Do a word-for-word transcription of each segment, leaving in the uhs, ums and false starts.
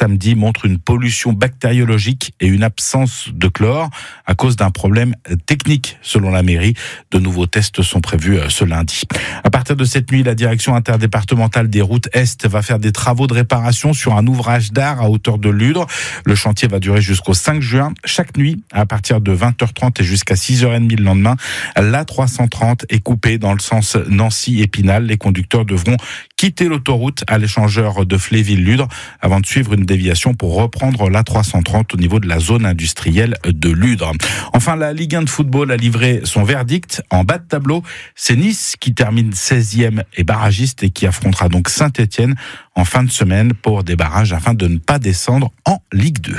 samedi montrent une pollution bactériologique et une absence de chlore à cause d'un problème technique selon la mairie. De nouveaux tests sont prévus ce lundi. À partir de cette nuit, la direction interdépartementale des routes Est va faire des travaux de réparation sur un ouvrage d'art à hauteur de Ludre. Le chantier va durer jusqu'au cinq juin. Chaque nuit, à partir de vingt heures trente et jusqu'à six heures trente le lendemain, l'A trois cent trente est coupée dans le sens Nancy-Épinal. Les conducteurs devront quitter l'autoroute à l'échangeur de Fléville-Ludre avant de suivre une déviation pour reprendre l'A trois cent trente au niveau de la zone industrielle de Ludre. Enfin, la Ligue un de football a livré son verdict. En bas de tableau, c'est Nice qui termine seizième et barragiste et qui affrontera donc Saint-Etienne en fin de semaine pour des barrages afin de ne pas descendre en Ligue deux.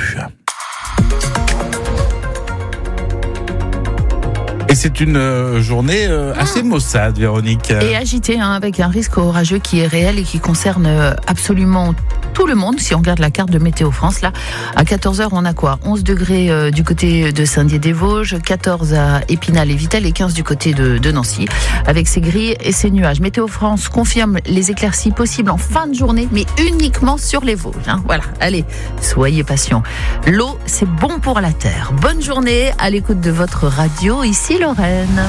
Et c'est une euh, journée euh, assez maussade, Véronique. Et agitée, hein, avec un risque orageux qui est réel et qui concerne euh, absolument tout le monde. Si on regarde la carte de Météo France, là, à quatorze heures, on a quoi ? onze degrés euh, du côté de Saint-Dié-des-Vosges, quatorze à Épinal et Vittel et quinze du côté de, de Nancy, avec ces grilles et ces nuages. Météo France confirme les éclaircies possibles en fin de journée, mais uniquement sur les Vosges. Hein. Voilà, allez, soyez patients. L'eau, c'est bon pour la terre. Bonne journée à l'écoute de votre radio, ici Lorraine.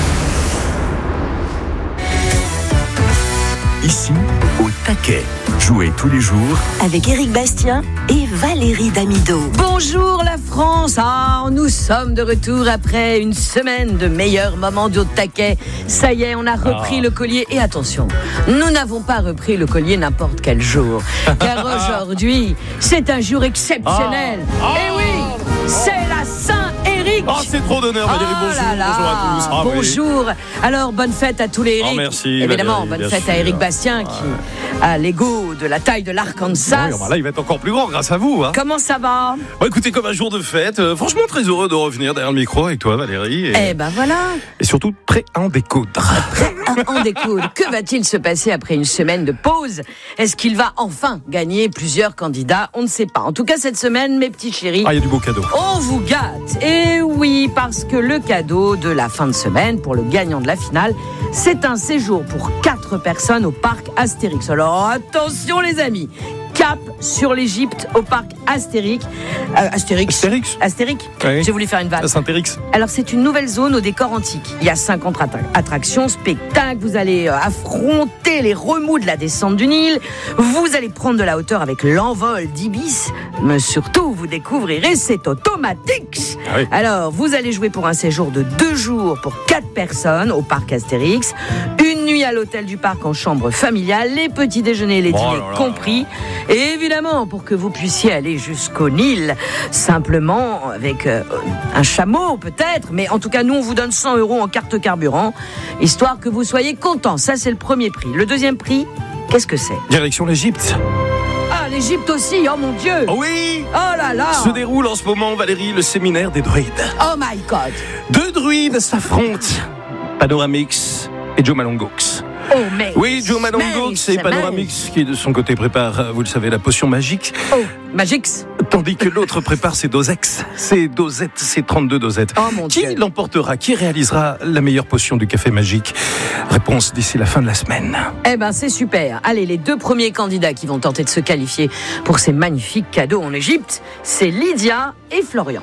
Ici, au taquet. Jouez tous les jours avec Éric Bastien et Valérie Damido. Bonjour la France. Ah, nous sommes de retour après une semaine de meilleurs moments du haut de taquet. Ça y est, on a repris ah. le collier. Et attention, nous n'avons pas repris le collier n'importe quel jour. Car aujourd'hui, c'est un jour exceptionnel. Ah. Et oui, c'est la Saint-Éric. Oh, c'est trop d'honneur, Valérie. Oh bonjour. Là là. Bonjour à tous. Ah, bonjour. Oui. Alors, bonne fête à tous les Éric. Oh, merci. Évidemment, Valérie, bonne fête sûr. à Éric Bastien ouais. qui a l'ego de la taille de l'Arkansas. Oui, bah là, il va être encore plus grand grâce à vous. Hein. Comment ça va ? Bon, écoutez, comme un jour de fête, euh, franchement très heureux de revenir derrière le micro avec toi, Valérie. Et, eh ben voilà. Et surtout prêt à en découdre. Prêt à en découdre. Que va-t-il se passer après une semaine de pause ? Est-ce qu'il va enfin gagner plusieurs candidats ? On ne sait pas. En tout cas, cette semaine, mes petits chéris, ah, il y a du beau cadeau. On vous gâte. Et oui, parce que le cadeau de la fin de semaine pour le gagnant de la finale, c'est un séjour pour quatre personnes au parc Astérix. Alors attention les amis, cap sur l'Égypte au parc Astérix. Euh, Astérix. Astérix. Astérix. Oui. J'ai voulu faire une vanne. Saint-Périx. Alors c'est une nouvelle zone au décor antique. Il y a cinquante attractions, spectacles. Vous allez affronter les remous de la descente du Nil. Vous allez prendre de la hauteur avec l'envol d'Ibis. Mais surtout, vous découvrirez cet automatique. Ah oui. Alors, vous allez jouer pour un séjour de deux jours pour quatre personnes au parc Astérix. Une nuit à l'hôtel du parc en chambre familiale, les petits déjeuners et les oh dîners là là compris. Et évidemment, pour que vous puissiez aller jusqu'au Nil, simplement avec euh, un chameau peut-être, mais en tout cas, nous, on vous donne cent euros en carte carburant, histoire que vous soyez contents. Ça, c'est le premier prix. Le deuxième prix, qu'est-ce que c'est ? Direction l'Égypte. Ah, l'Égypte aussi, oh mon Dieu ! Oh oui. Oh là là ! Se déroule en ce moment, Valérie, le séminaire des druides. Oh my God ! Deux druides s'affrontent. Panoramix et Joe Malongox. Oh, mais oui, Joe Malongox et Panoramix qui de son côté prépare, vous le savez, la potion magique. Oh, Magix. Tandis que l'autre prépare ses dosex, ses dosettes, ses trente-deux dosettes. Oh mon Qui Dieu. l'emportera ? Qui réalisera la meilleure potion du café magique ? Réponse d'ici la fin de la semaine. Eh ben, c'est super. Allez, les deux premiers candidats qui vont tenter de se qualifier pour ces magnifiques cadeaux en Égypte, c'est Lydia et Florian.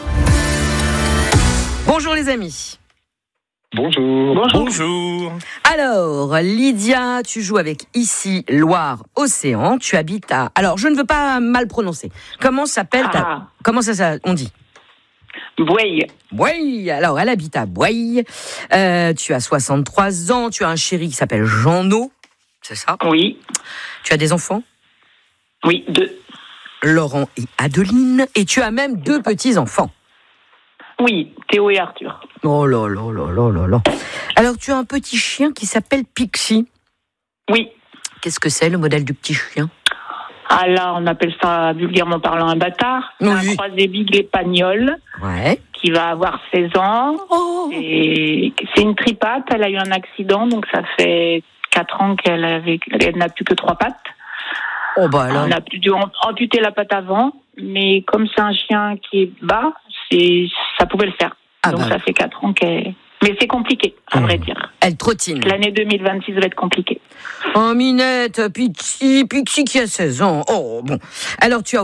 Bonjour les amis. Bonjour. Bonjour. Bonjour. Alors, Lydia, tu joues avec Ici Loire Océan. Tu habites à... Alors, je ne veux pas mal prononcer. Comment s'appelle ta... Ah. Comment ça, ça on dit ? Bouaille. Bouaille. Alors, elle habite à Bouaille. Euh, tu as soixante-trois ans. Tu as un chéri qui s'appelle Jean-No. C'est ça ? Oui. Tu as des enfants ? Oui, deux. Laurent et Adeline. Et tu as même deux petits-enfants. Oui, Théo et Arthur. Oh là là là là là là. Alors, tu as un petit chien qui s'appelle Pixie. Oui. Qu'est-ce que c'est, le modèle du petit chien ? Ah là, on appelle ça vulgairement parlant un bâtard. C'est Oui. un croisé bigle espagnol Ouais. qui va avoir seize ans. Oh. Et c'est une tripate. Elle a eu un accident, donc ça fait quatre ans qu'elle avait, elle n'a plus que trois pattes. Oh bah alors. On a dû amputer la patte avant, mais comme c'est un chien qui est bas, c'est, ça pouvait le faire. Ah donc bah. ça fait quatre ans qu'elle... Mais c'est compliqué, à Mmh. vrai dire. Elle trottine. L'année deux mille vingt-six va être compliquée. Oh, Minette, Pixie, Pixie qui a seize ans. Oh, bon. Alors, tu as